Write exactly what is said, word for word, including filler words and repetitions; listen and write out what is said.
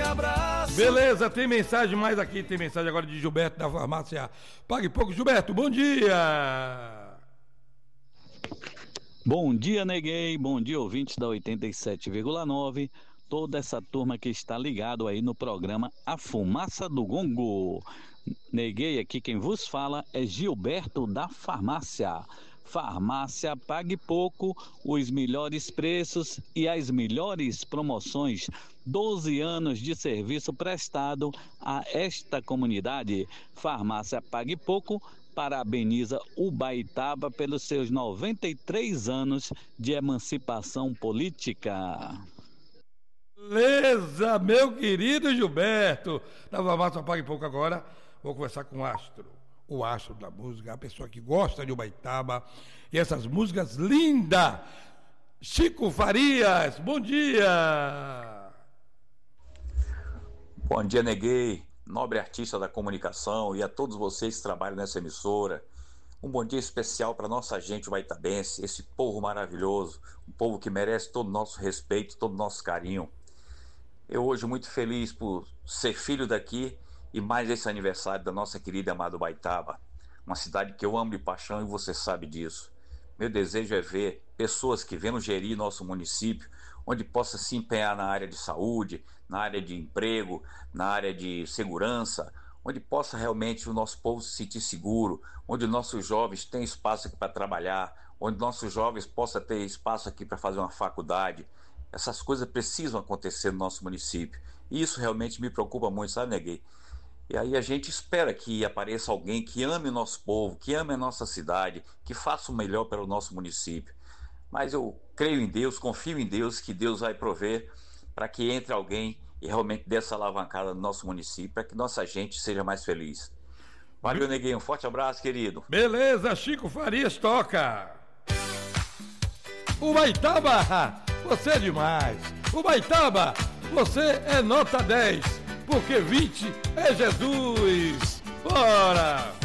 abraço. Beleza, tem mensagem mais aqui, tem mensagem agora de Gilberto da farmácia Pague Pouco. Gilberto, bom dia. Bom dia, Neguei, bom dia, ouvintes da oitenta e sete vírgula nove, toda essa turma que está ligado aí no programa A Fumaça do Gongo. Neguei, aqui quem vos fala é Gilberto da farmácia. Farmácia Pague Pouco, os melhores preços e as melhores promoções. doze anos de serviço prestado a esta comunidade. Farmácia Pague Pouco parabeniza Ubaitaba pelos seus noventa e três anos de emancipação política. Beleza, meu querido Gilberto. Da farmácia Pague Pouco agora, vou conversar com o Astro. O astro da música, a pessoa que gosta de Ubaitaba e essas músicas lindas. Chico Farias, bom dia. Bom dia, Neguei, nobre artista da comunicação, e a todos vocês que trabalham nessa emissora. Um bom dia especial para nossa gente ubaitabense, esse povo maravilhoso, um povo que merece todo o nosso respeito, todo o nosso carinho. Eu hoje muito feliz por ser filho daqui e mais esse aniversário da nossa querida e amada Ubaitaba, uma cidade que eu amo de paixão e você sabe disso. Meu desejo é ver pessoas que venham gerir nosso município, onde possa se empenhar na área de saúde, na área de emprego, na área de segurança, onde possa realmente o nosso povo se sentir seguro, onde nossos jovens tenham espaço aqui para trabalhar, onde nossos jovens possam ter espaço aqui para fazer uma faculdade. Essas coisas precisam acontecer no nosso município. E isso realmente me preocupa muito, sabe, Neguei? E aí a gente espera que apareça alguém que ame o nosso povo, que ame a nossa cidade, que faça o melhor para o nosso município. Mas eu creio em Deus, confio em Deus, que Deus vai prover para que entre alguém e realmente dê essa alavancada no nosso município, para que nossa gente seja mais feliz. Valeu, Neguinho, um forte abraço, querido. Beleza, Chico Farias toca. Ubaitaba, você é demais. Ubaitaba, você é nota dez. Porque vinte é Jesus. Bora!